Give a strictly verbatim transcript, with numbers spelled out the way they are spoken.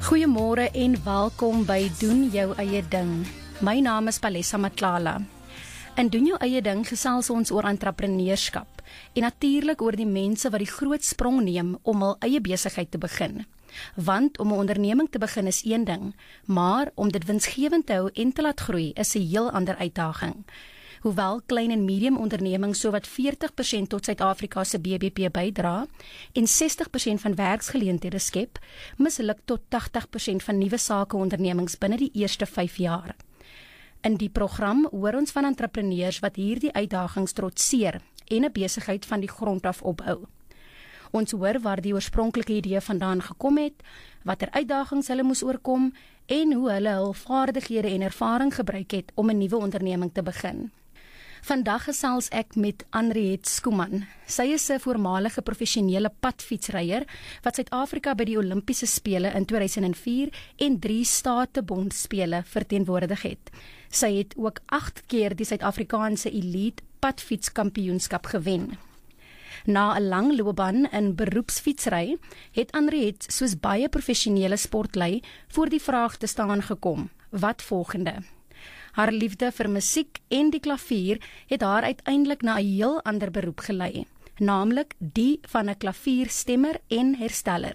Goeiemôre en welkom by Doen Jou Eie Ding. My naam is Palesa Matlala. In Doen Jou Eie Ding gesels ons oor entrepreneurskap en natuurlik oor die mense wat die groot sprong neem om hul eie besigheid te begin. Want om 'n onderneming te begin is een ding, maar om dit winsgewend te hou en te laat groei is 'n heel ander uitdaging. Hoewel klein en medium ondernemings sowat veertig persent tot Suid-Afrika se B B P bydra en sestig persent van werksgeleenthede skep, misluk tot tagtig persent van nuwe sakeondernemings binne die eerste vyf jaar. In die program hoor ons van entrepreneurs wat hierdie uitdagings trotseer en 'n besigheid van die grond af opbou. Ons hoor waar die oorspronklike idee vandaan gekom het, watter uitdagings hulle moes oorkom en hoe hulle hul vaardighede en ervaring gebruik het om 'n nuwe onderneming te begin. Vandag gesels ek met Henriette Schoeman. Sy is 'n voormalige professionele padfietsryer wat Suid-Afrika by die Olimpiese Spele in twee duisend vier en drie Statebondspele verteenwoordig het. Sy het ook agt keer die Suid-Afrikaanse Elite Padfietskampioenskap gewen. Na 'n lang loopbaan in beroepsfietsry het Henriette soos baie professionele sportlui voor die vraag te staan gekom: wat volgende? Haar liefde vir musiek en die klavier het haar uiteindelik na 'n heel ander beroep gelei, naamlik die van 'n klavierstemmer en hersteller.